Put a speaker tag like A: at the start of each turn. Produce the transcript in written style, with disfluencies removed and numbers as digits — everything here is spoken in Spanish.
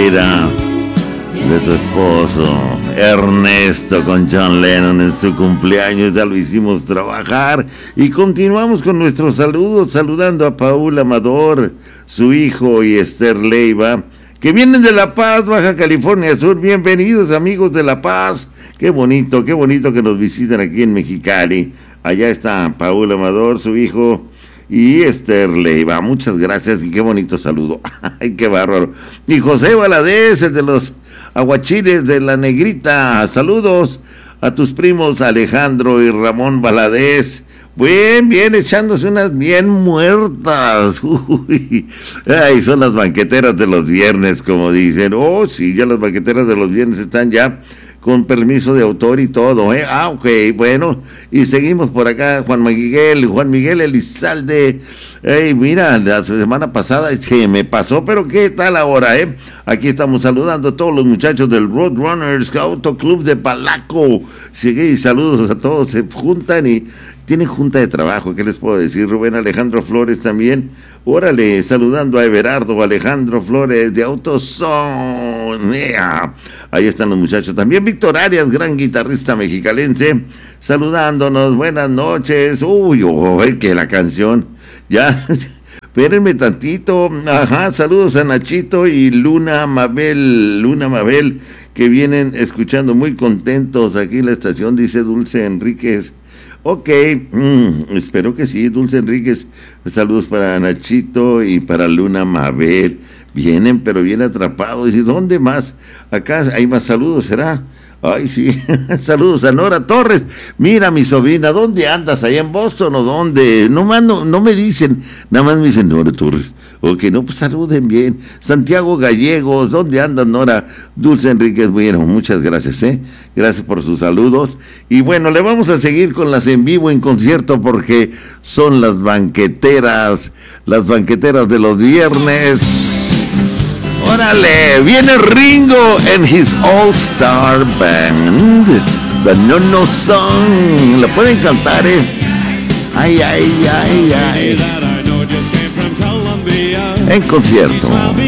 A: vida de tu esposo Ernesto con John Lennon en su cumpleaños. Ya lo hicimos trabajar y continuamos con nuestros saludos, saludando a Paul Amador, su hijo, y Esther Leiva, que vienen de La Paz, Baja California Sur. Bienvenidos, amigos de La Paz. Qué bonito que nos visitan aquí en Mexicali. Allá está Paul Amador, su hijo, y Esther Leiva. Muchas gracias y qué bonito saludo. Ay, qué bárbaro. Y José Valadez, el de los aguachiles de la Negrita. Saludos a tus primos Alejandro y Ramón Valadez. Bien, echándose unas bien muertas. Uy. Ay, son las banqueteras de los viernes, como dicen. Oh, sí, ya las banqueteras de los viernes están ya con permiso de autor y todo, ¿eh? Ah, ok, bueno, y seguimos por acá. Juan Miguel Elizalde. Hey, mira, la semana pasada se me pasó, pero ¿qué tal ahora, eh? Aquí estamos saludando a todos los muchachos del Roadrunners Auto Club de Palaco. Sí, saludos a todos, se juntan y tienen junta de trabajo, ¿qué les puedo decir? Rubén Alejandro Flores también. Órale, saludando a Everardo Alejandro Flores de AutoZone. Yeah. Ahí están los muchachos. También Víctor Arias, gran guitarrista mexicalense, saludándonos. Buenas noches. Uy, que la canción. Ya, espérenme tantito. Ajá, saludos a Nachito y Luna Mabel, que vienen escuchando muy contentos aquí en la estación, dice Dulce Enríquez. Ok, espero que sí, Dulce Enríquez. Saludos para Nachito y para Luna Mabel. Vienen, pero bien atrapados. ¿Y dónde más? Acá hay más saludos, ¿será? Ay, sí. Saludos a Nora Torres. Mira, mi sobrina, ¿dónde andas? ¿Allá en Boston o dónde? No me dicen, nada más me dicen Nora Torres. Ok, no, pues saluden bien. Santiago Gallegos, ¿dónde andas, Nora? Dulce Enríquez, bueno, muchas gracias, Gracias por sus saludos. Y bueno, le vamos a seguir con las en vivo en concierto porque son las banqueteras de los viernes. ¡Órale! Viene Ringo and his All-Star Band, The No Song. La pueden cantar, Ay. En concierto.